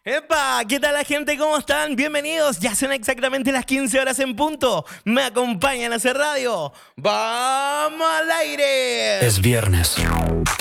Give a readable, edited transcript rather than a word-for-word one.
¡Epa! ¿Qué tal la gente? ¿Cómo están? Bienvenidos. Ya son exactamente las 15 horas en punto. Me acompañan a hacer radio. ¡Vamos al aire! Es viernes.